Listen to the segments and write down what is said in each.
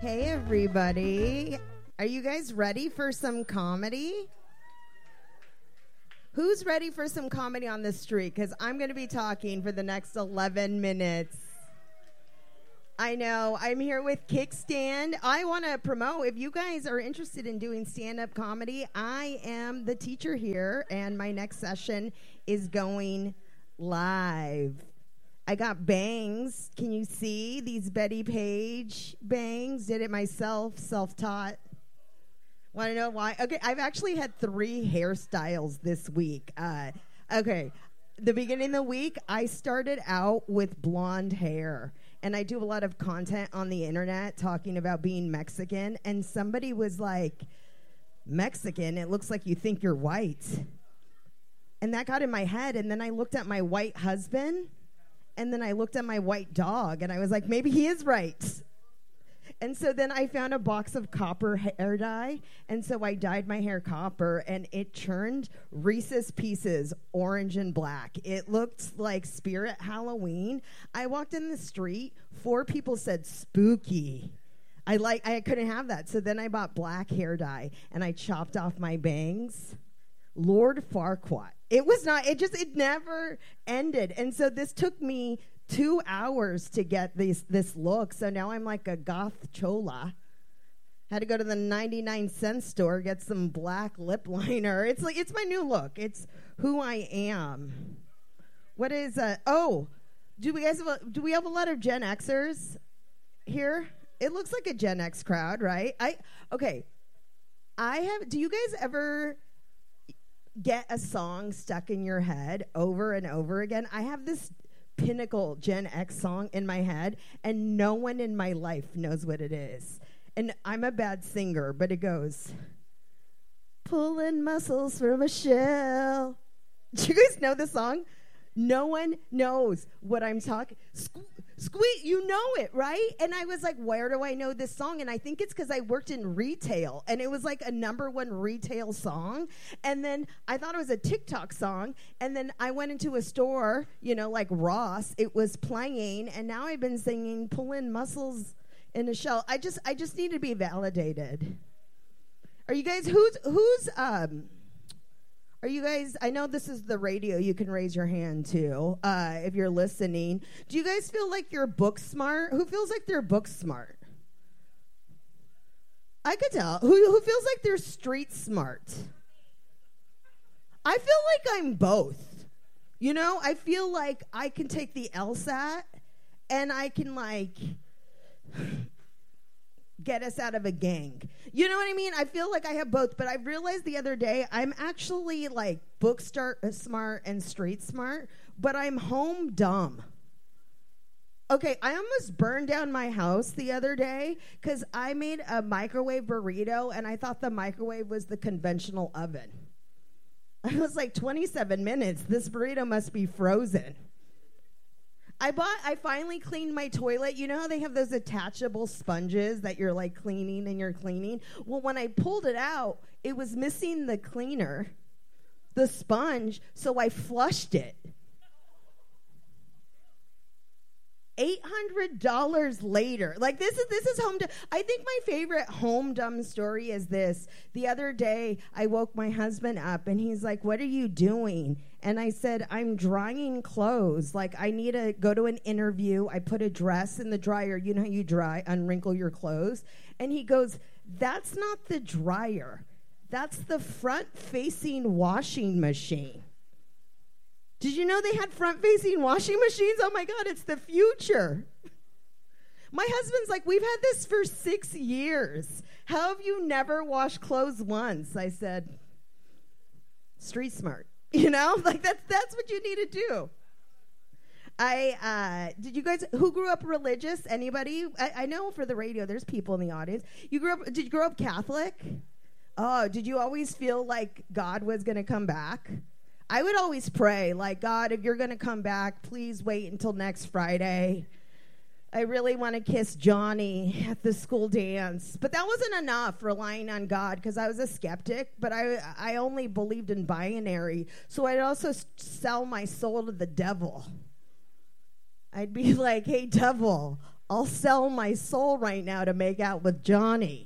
Hey, everybody. Are you guys ready for some comedy? Who's ready for some comedy on the street? Because I'm going to be talking for the next 11 minutes. I know. I'm here with Kickstand. I want to promote, if you guys are interested in doing stand-up comedy, I am the teacher here, and my next session is going live. I got bangs. Can you see these Betty Page bangs? Did it myself, self-taught. Want to know why? Okay, I've actually had 3 hairstyles this week. Okay, the beginning of the week, I started out with blonde hair. And I do a lot of content on the internet talking about being Mexican. And somebody was like, Mexican? It looks like you think you're white. And that got in my head. And then I looked at my white husband. And then I looked at my white dog. And I was like, maybe he is right. And so then I found a box of copper hair dye. And so I dyed my hair copper. And it turned Reese's Pieces orange and black. It looked like Spirit Halloween. I walked in the street. 4 people said, spooky. I couldn't have that. So then I bought black hair dye. And I chopped off my bangs. Lord Farquaad. It never ended. And so this took me 2 hours to get this look. So now I'm like a goth chola. Had to go to the 99-cent store, get some black lip liner. It's my new look. It's who I am. What is do we have a lot of Gen Xers here? It looks like a Gen X crowd, right? Do you guys ever get a song stuck in your head over and over again? I have this pinnacle Gen X song in my head, and no one in my life knows what it is. And I'm a bad singer, but it goes, pulling muscles from a shell. Do you guys know the song? No one knows what I'm talking. Squeak, you know it, right? And I was like, where do I know this song? And I think it's because I worked in retail, and it was like a #1 retail song. And then I thought it was a TikTok song. And then I went into a store, like Ross. It was playing, and now I've been singing "Pulling Muscles in a Shell." I just need to be validated. Are you guys? Are you guys, I know this is the radio, you can raise your hand too, if you're listening. Do you guys feel like you're book smart? Who feels like they're book smart? I could tell. Who feels like they're street smart? I feel like I'm both. I feel like I can take the LSAT and I can get us out of a gang. You know what I mean? I feel like I have both, but I realized the other day I'm actually book smart and street smart, but I'm home dumb. Okay, I almost burned down my house the other day because I made a microwave burrito and I thought the microwave was the conventional oven. I was like, 27 minutes, this burrito must be frozen. I finally cleaned my toilet. You know how they have those attachable sponges that you're cleaning and you're cleaning? Well, when I pulled it out, it was missing the cleaner, the sponge, so I flushed it. $800 later. This is home dumb. I think my favorite home dumb story is this. The other day, I woke my husband up, and he's like, what are you doing? And I said, I'm drying clothes. I need to go to an interview. I put a dress in the dryer. You know how you unwrinkle your clothes? And he goes, that's not the dryer. That's the front-facing washing machine. Did you know they had front-facing washing machines? Oh, my God, it's the future. My husband's like, we've had this for 6 years. How have you never washed clothes once? I said, street smart. That's what you need to do. Did you guys, who grew up religious? Anybody? I know for the radio, there's people in the audience. Did you grow up Catholic? Oh, did you always feel like God was going to come back? I would always pray, God, if you're going to come back, please wait until next Friday. I really want to kiss Johnny at the school dance. But that wasn't enough, relying on God, because I was a skeptic, but I only believed in binary. So I'd also sell my soul to the devil. I'd be like, hey, devil, I'll sell my soul right now to make out with Johnny.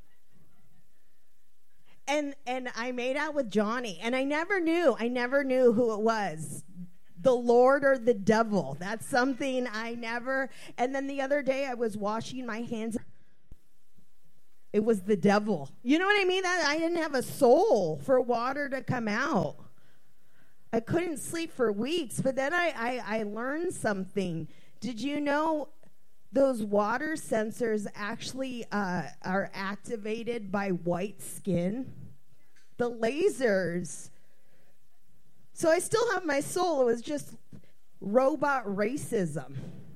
And I made out with Johnny, and I never knew who it was, the Lord or the devil. That's something I never. And then the other day I was washing my hands. It was the devil. You know what I mean? That I didn't have a soul for water to come out. I couldn't sleep for weeks, but then I learned something. Did you know those water sensors actually are activated by white skin? The lasers. So I still have my soul. It was just robot racism.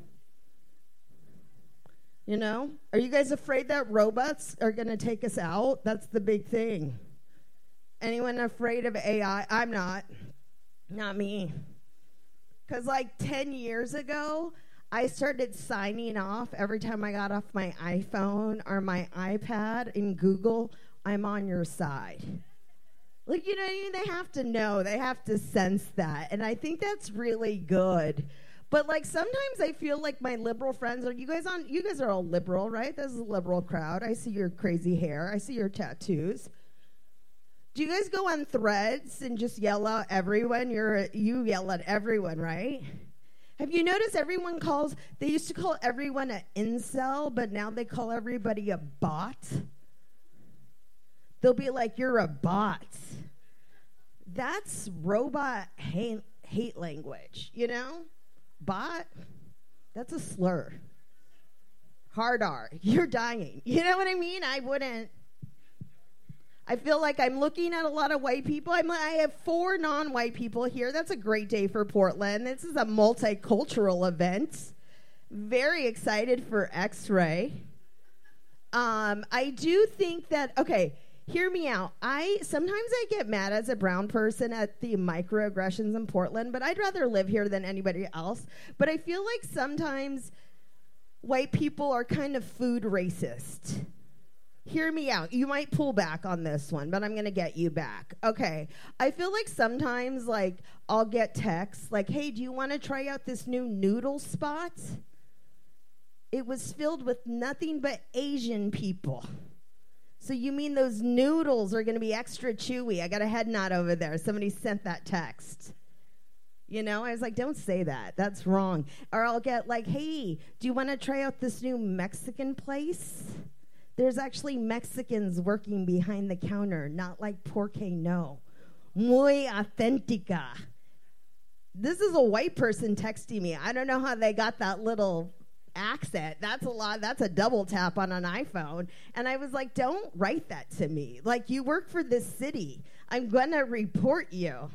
You know? Are you guys afraid that robots are going to take us out? That's the big thing. Anyone afraid of AI? I'm not. Not me. Because like 10 years ago, I started signing off every time I got off my iPhone or my iPad in Google, I'm on your side. Like, you know, they have to know. They have to sense that. And I think that's really good. But, like, sometimes I feel like my liberal friends, you guys are all liberal, right? This is a liberal crowd. I see your crazy hair. I see your tattoos. Do you guys go on Threads and just yell at everyone? You yell at everyone, right? Have you noticed they used to call everyone an incel, but now they call everybody a bot? They'll be like, you're a bot. That's robot hate language, you know? Bot, that's a slur. Hard R, you're dying. You know what I mean? I feel like I'm looking at a lot of white people. I have 4 non-white people here. That's a great day for Portland. This is a multicultural event. Very excited for X-Ray. I do think that, okay, hear me out. Sometimes I get mad as a brown person at the microaggressions in Portland, but I'd rather live here than anybody else. But I feel like sometimes white people are kind of food racist. Hear me out. You might pull back on this one, but I'm going to get you back. Okay. I feel like sometimes, like, I'll get texts like, hey, do you want to try out this new noodle spot? It was filled with nothing but Asian people. So you mean those noodles are going to be extra chewy? I got a head nod over there. Somebody sent that text. You know, I was like, don't say that. That's wrong. Or I'll get like, hey, do you want to try out this new Mexican place? There's actually Mexicans working behind the counter, not like Porque no. Muy auténtica. This is a white person texting me. I don't know how they got that little accent. That's a double tap on an iPhone. And I was like, don't write that to me. Like, you work for this city. I'm going to report you.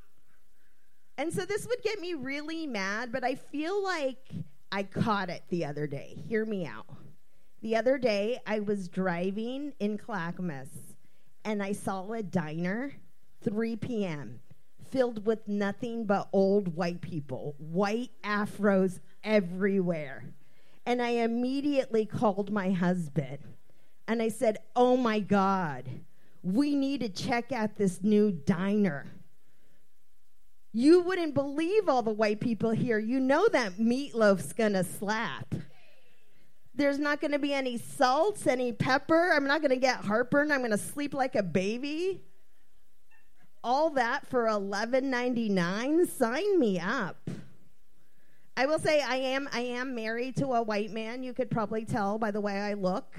And so this would get me really mad, but I feel like I caught it the other day. Hear me out. The other day, I was driving in Clackamas, and I saw a diner, 3 p.m., filled with nothing but old white people, white afros everywhere. And I immediately called my husband, and I said, oh, my God, we need to check out this new diner. You wouldn't believe all the white people here. You know that meatloaf's going to slap. There's not going to be any salts, any pepper. I'm not going to get heartburn. I'm going to sleep like a baby. All that for $11.99? Sign me up. I will say I am married to a white man. You could probably tell by the way I look.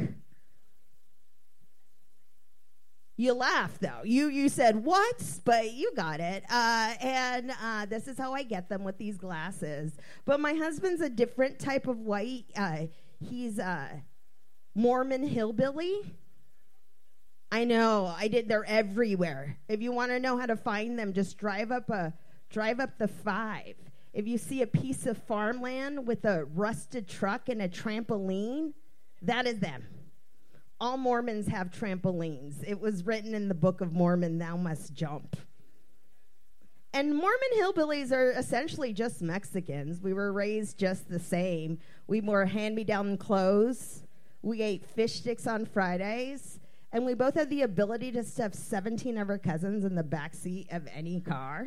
You laugh, though. You said, what? But you got it. And this is how I get them with these glasses. But my husband's a different type of white. He's a Mormon hillbilly. I know. They're everywhere. If you want to know how to find them, just drive up the 5. If you see a piece of farmland with a rusted truck and a trampoline, that is them. All Mormons have trampolines. It was written in the Book of Mormon, thou must jump. And Mormon hillbillies are essentially just Mexicans. We were raised just the same. We wore hand-me-down clothes. We ate fish sticks on Fridays. And we both had the ability to stuff 17 of our cousins in the backseat of any car.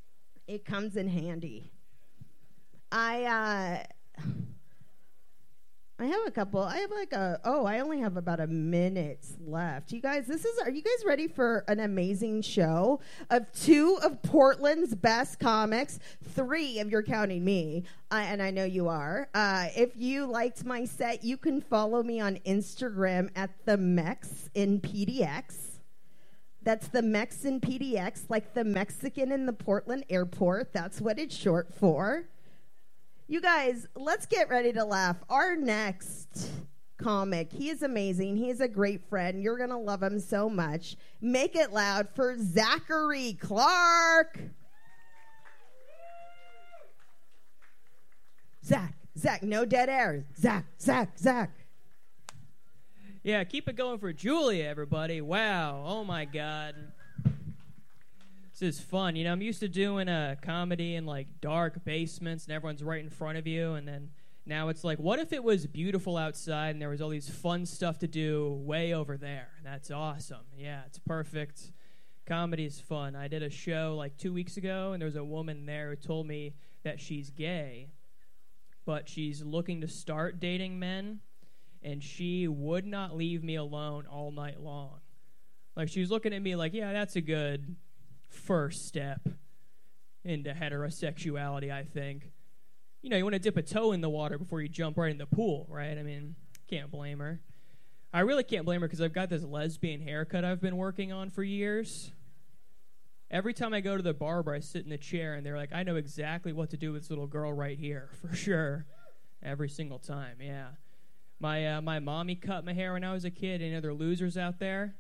It comes in handy. I have a couple. I have I only have about a minute left. You guys, are you guys ready for an amazing show of 2 of Portland's best comics, 3 if you're counting me, and I know you are. If you liked my set, you can follow me on Instagram at the Mex in PDX. That's the Mex in PDX, like the Mexican in the Portland airport. That's what it's short for. You guys, let's get ready to laugh. Our next comic, he is amazing. He is a great friend. You're going to love him so much. Make it loud for Zachary Clark. Zach, no dead air. Zach. Yeah, keep it going for Julia, everybody. Wow. Oh, my God. This is fun. I'm used to doing a comedy in, like, dark basements, and everyone's right in front of you, and then now it's like, what if it was beautiful outside and there was all these fun stuff to do way over there? That's awesome. Yeah, it's perfect. Comedy is fun. I did a show, like, 2 weeks ago, and there was a woman there who told me that she's gay, but she's looking to start dating men, and she would not leave me alone all night long. Like, she was looking at me like, yeah, that's a good first step into heterosexuality, I think. You want to dip a toe in the water before you jump right in the pool, right? I mean, can't blame her. I really can't blame her because I've got this lesbian haircut I've been working on for years. Every time I go to the barber, I sit in the chair, and they're like, I know exactly what to do with this little girl right here, for sure. Every single time, yeah. My mommy cut my hair when I was a kid. Any other losers out there?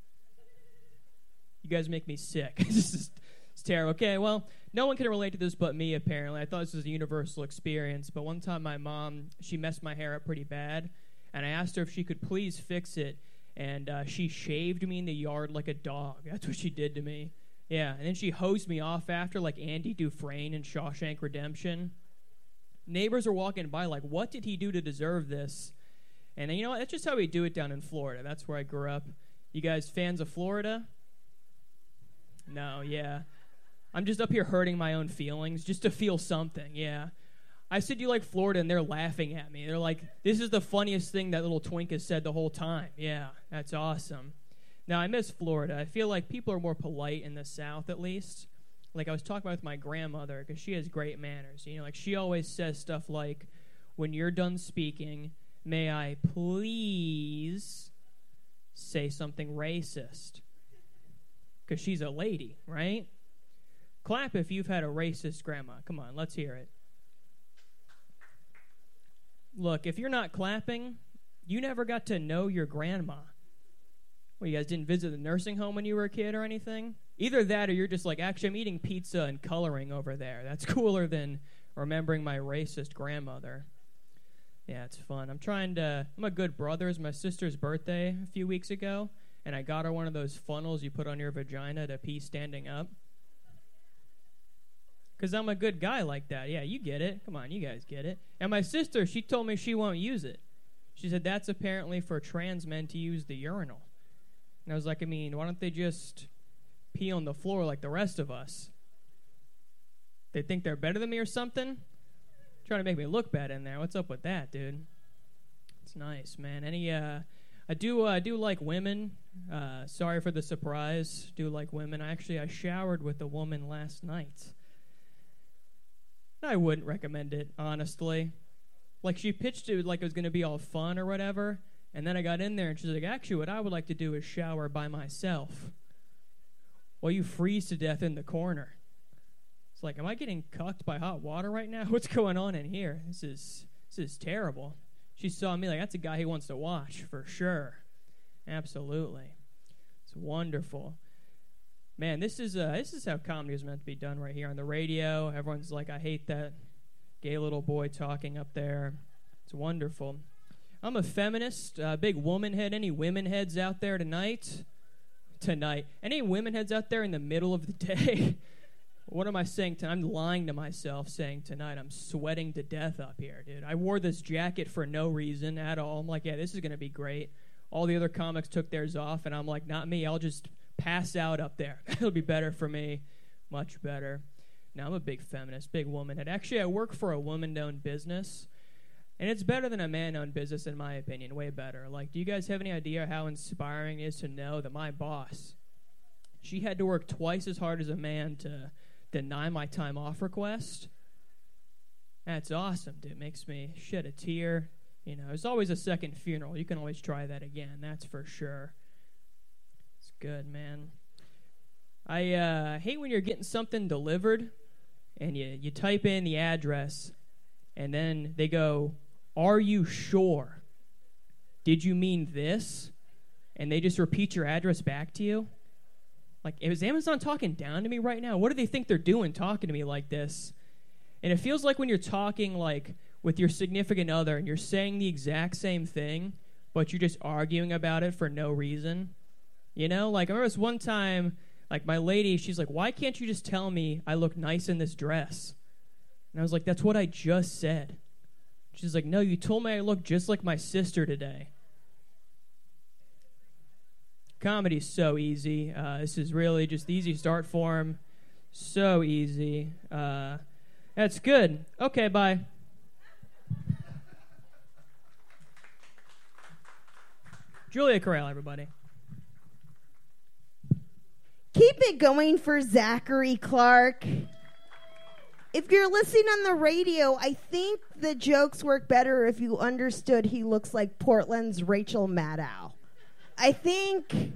You guys make me sick. It's terrible. Okay, well, no one can relate to this but me, apparently. I thought this was a universal experience, but one time my mom, she messed my hair up pretty bad, and I asked her if she could please fix it, and she shaved me in the yard like a dog. That's what she did to me. Yeah, and then she hosed me off after like Andy Dufresne in Shawshank Redemption. Neighbors are walking by like, what did he do to deserve this? And you know what? That's just how we do it down in Florida. That's where I grew up. You guys fans of Florida? No, yeah. I'm just up here hurting my own feelings just to feel something, yeah. I said you like Florida, and they're laughing at me. They're like, this is the funniest thing that little twink has said the whole time. Yeah, that's awesome. Now, I miss Florida. I feel like people are more polite in the South, at least. Like, I was talking about with my grandmother, because she has great manners. Like, she always says stuff like, when you're done speaking, may I please say something racist? Because she's a lady, right? Clap if you've had a racist grandma. Come on, let's hear it. Look, if you're not clapping, you never got to know your grandma. Well, you guys didn't visit the nursing home when you were a kid or anything? Either that or you're just like, actually, I'm eating pizza and coloring over there. That's cooler than remembering my racist grandmother. Yeah, it's fun. I'm a good brother. It was my sister's birthday a few weeks ago, and I got her one of those funnels you put on your vagina to pee standing up. Because I'm a good guy like that. Yeah, you get it. Come on, you guys get it. And my sister, she told me she won't use it. She said that's apparently for trans men to use the urinal. And I was like, why don't they just pee on the floor like the rest of us? They think they're better than me or something? Trying to make me look bad in there. What's up with that, dude? It's nice, man. I do like women. Sorry for the surprise. Do like women. I showered with a woman last night. I wouldn't recommend it, honestly. Like, she pitched it like it was going to be all fun or whatever, and then I got in there, and she's like, actually, what I would like to do is shower by myself while you freeze to death in the corner. It's like, am I getting cucked by hot water right now? What's going on in here? This is terrible. She saw me like, that's a guy he wants to watch, for sure. Absolutely. It's wonderful. Man, this is how comedy is meant to be done right here on the radio. Everyone's like, I hate that gay little boy talking up there. It's wonderful. I'm a feminist, big woman head. Any women heads out there tonight? Any women heads out there in the middle of the day? What am I saying tonight? I'm lying to myself saying tonight I'm sweating to death up here, dude. I wore this jacket for no reason at all. I'm like, yeah, this is going to be great. All the other comics took theirs off, and I'm like, not me. I'll just pass out up there. It'll be better for me. Much better. Now, I'm a big feminist, big woman head. Actually, I work for a woman-owned business, And it's better than a man-owned business, in my opinion, way better. Like, do you guys have any idea how inspiring it is to know that my boss, she had to work twice as hard as a man to deny my time off request? That's awesome, dude. It makes me shed a tear. You know, there's always a second funeral. You can always try that again, that's for sure. It's good, man. I hate when you're getting something delivered, and you type in the address, and then they go, "Are you sure? Did you mean this?" And they just repeat your address back to you. Like, is Amazon talking down to me right now? What do they think they're doing talking to me like this? And it feels like when you're talking, like, with your significant other and you're saying the exact same thing, but you're just arguing about it for no reason. You know? Like, I remember this one time, like, my lady, she's like, "Why can't you just tell me I look nice in this dress?" And I was like, "That's what I just said." She's like, "No, you told me I look just like my sister today." Comedy's so easy. This is really just the easy start form. So easy. That's good. Okay, bye. Julia Corral, everybody. Keep it going for Zachary Clark. If you're listening on the radio, I think the jokes work better if you understood he looks like Portland's Rachel Maddow. I think,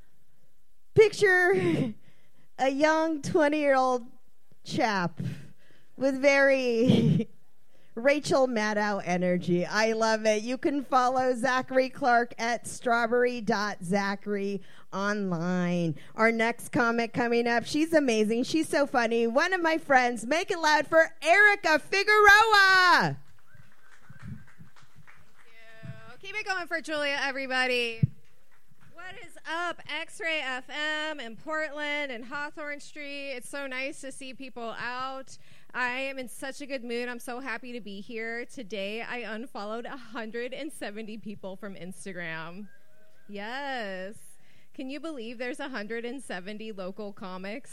picture a young 20-year-old chap with very Rachel Maddow energy. I love it. You can follow Zachary Clark at strawberry.zachary online. Our next comic coming up, she's amazing. She's so funny. One of my friends. Make it loud for Erica Figueroa. Thank you. Keep it going for Julia, everybody. What is up, X-Ray FM in Portland and Hawthorne Street? It's so nice to see people out. I am in such a good mood. I'm so happy to be here. Today, I unfollowed 170 people from Instagram. Yes. Can you believe there's 170 local comics?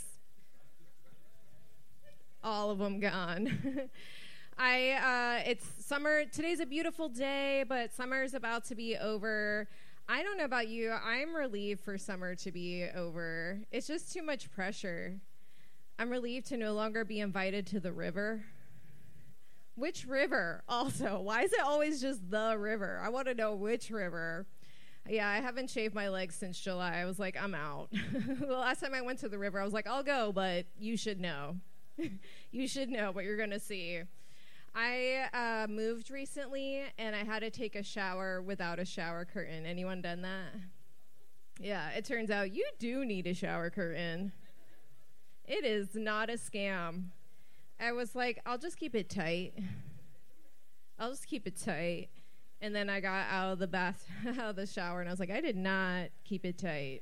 All of them gone. It's summer. Today's a beautiful day, but summer's about to be over. I don't know about you. I'm relieved for summer to be over. It's just too much pressure. I'm relieved to no longer be invited to the river. Which river? Also, why is it always just the river? I want to know which river. Yeah, I haven't shaved my legs since July. I was like, I'm out. The last time I went to the river, I was like, I'll go, but you should know. You should know what you're going to see. I moved recently, and I had to take a shower without a shower curtain. Anyone done that? Yeah, it turns out you do need a shower curtain. It is not a scam. I was like, I'll just keep it tight. And then I got out of the shower, and I was like, I did not keep it tight.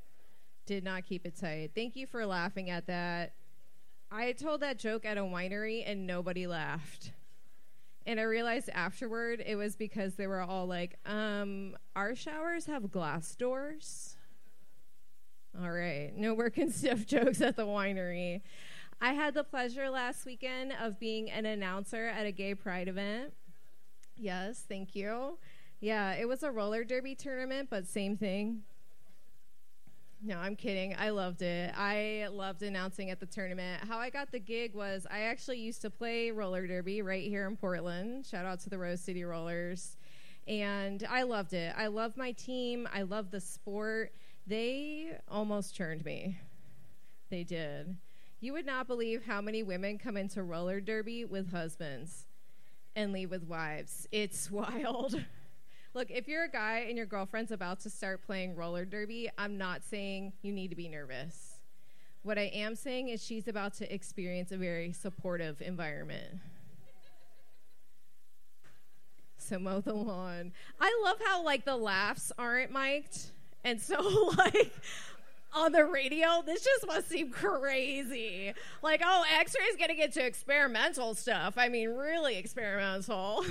Thank you for laughing at that. I told that joke at a winery, and nobody laughed. And I realized afterward it was because they were all like, our showers have glass doors. All right, no working stiff jokes at the winery. I had the pleasure last weekend of being an announcer at a gay pride event. Yes, thank you. Yeah, it was a roller derby tournament, but same thing. No, I'm kidding. I loved it. I loved announcing at the tournament. How I got the gig was I actually used to play roller derby right here in Portland. Shout out to the Rose City Rollers. And I loved it. I loved my team. I loved the sport. They almost turned me. They did. You would not believe how many women come into roller derby with husbands and leave with wives. It's wild. Look, if you're a guy and your girlfriend's about to start playing roller derby, I'm not saying you need to be nervous. What I am saying is she's about to experience a very supportive environment. So mow the lawn. I love how, like, the laughs aren't mic'd. And so, like, on the radio, this just must seem crazy. Like, oh, X-Ray's going to get to experimental stuff. I mean, really experimental.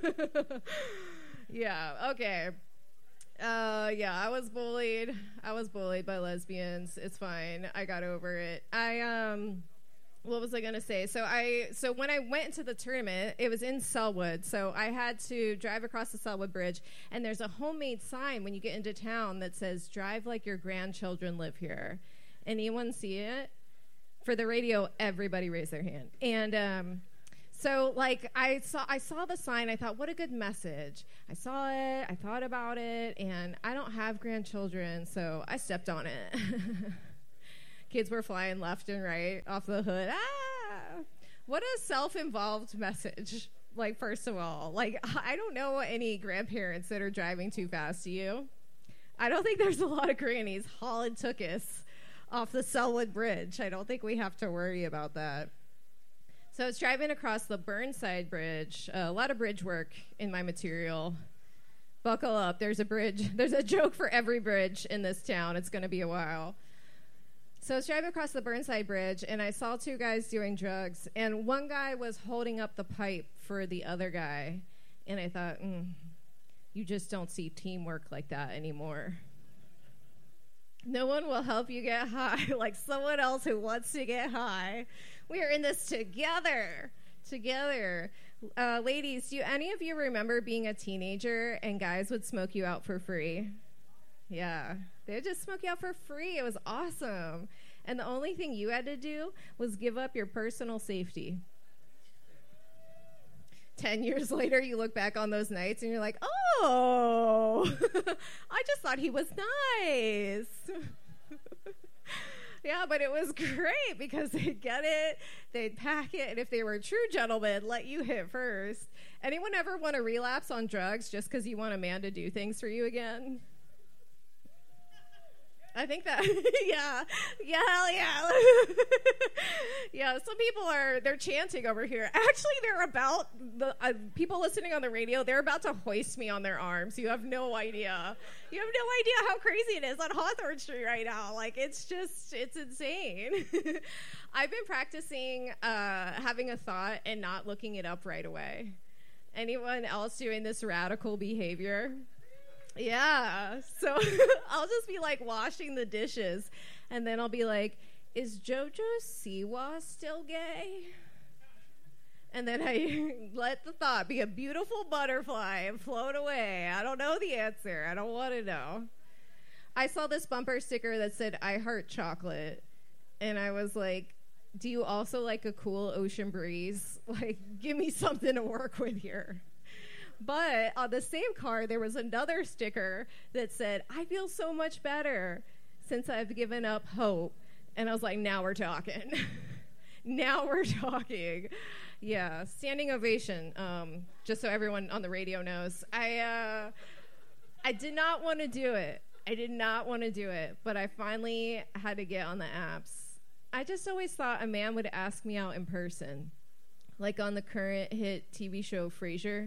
Yeah, okay. Yeah, I was bullied. I was bullied by lesbians. It's fine. I got over it. what was I going to say? So when I went into the tournament, it was in Selwood. So I had to drive across the Selwood Bridge, and there's a homemade sign when you get into town that says, "Drive like your grandchildren live here." Anyone see it? For the radio, everybody raised their hand. And so like I saw the sign. I thought, what a good message. I saw it. I thought about it, and I don't have grandchildren, so I stepped on it. Kids were flying left and right off the hood. What a self-involved message. Like, first of all, like, I don't know any grandparents that are driving too fast. Do you? I don't think there's a lot of grannies hauling tuchus off the Selwood Bridge. I don't think we have to worry about that. So I was driving across the Burnside Bridge. A lot of bridge work in my material. Buckle up. There's a bridge. There's a joke for every bridge in this town. It's going to be a while. So I was driving across the Burnside Bridge, and I saw two guys doing drugs, and one guy was holding up the pipe for the other guy, and I thought, you just don't see teamwork like that anymore. No one will help you get high like someone else who wants to get high. We are in this together. Ladies, do any of you remember being a teenager and guys would smoke you out for free? Yeah. They would just smoke you out for free. It was awesome. And the only thing you had to do was give up your personal safety. 10 years later, you look back on those nights and you're like, oh, I just thought he was nice. Yeah, but it was great because they'd get it, they'd pack it, and if they were true gentlemen, let you hit first. Anyone ever want to relapse on drugs just because you want a man to do things for you again? I think that, yeah, hell yeah. Yeah, some people they're chanting over here. Actually, they're about, people listening on the radio, they're about to hoist me on their arms. You have no idea. You have no idea how crazy it is on Hawthorne Street right now. Like, it's insane. I've been practicing having a thought and not looking it up right away. Anyone else doing this radical behavior? Yeah, so I'll just be like washing the dishes, and then I'll be like, is JoJo Siwa still gay? And then I let the thought be a beautiful butterfly and float away. I don't know the answer. I don't want to know. I saw this bumper sticker that said, I heart chocolate, and I was like, do you also like a cool ocean breeze? Like, give me something to work with here. But on the same car, there was another sticker that said, I feel so much better since I've given up hope. And I was like, now we're talking. Now we're talking. Yeah, standing ovation, just so everyone on the radio knows. I did not want to do it. But I finally had to get on the apps. I just always thought a man would ask me out in person, like on the current hit TV show Frasier.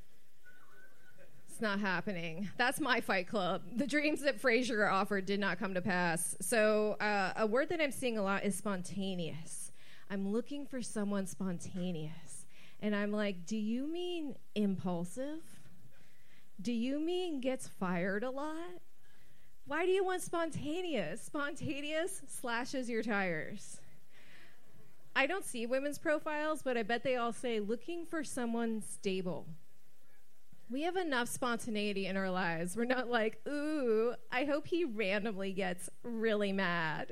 It's not happening. That's my fight club. The dreams that Frasier offered did not come to pass. So a word that I'm seeing a lot is spontaneous. I'm looking for someone spontaneous. And I'm like, do you mean impulsive? Do you mean gets fired a lot? Why do you want spontaneous? Spontaneous slashes your tires. I don't see women's profiles, but I bet they all say, looking for someone stable. We have enough spontaneity in our lives. We're not like, ooh, I hope he randomly gets really mad.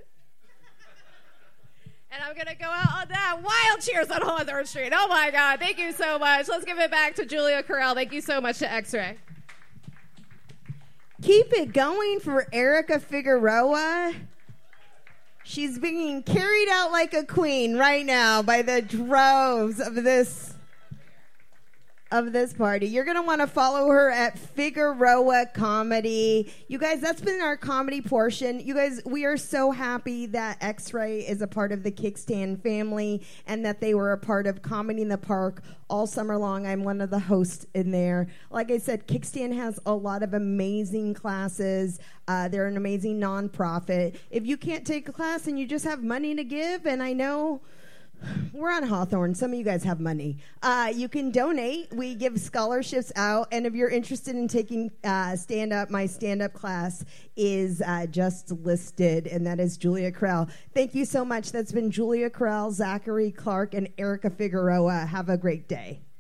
And I'm going to go out on that. Wild cheers on Hawthorne Street. Oh, my God. Thank you so much. Let's give it back to Julia Carell. Thank you so much to X-Ray. Keep it going for Erica Figueroa. She's being carried out like a queen right now by the droves of this party. You're going to want to follow her at Figueroa Comedy. You guys, that's been our comedy portion. You guys, we are so happy that X-Ray is a part of the Kickstand family and that they were a part of Comedy in the Park all summer long. I'm one of the hosts in there. Like I said, Kickstand has a lot of amazing classes. They're an amazing nonprofit. If you can't take a class and you just have money to give, and I know We're on Hawthorne. Some of you guys have money. You can donate. We give scholarships out. And if you're interested in taking stand-up, my stand-up class is just listed, and that is Julia Krell. Thank you so much. That's been Julia Krell, Zachary Clark, and Erica Figueroa. Have a great day.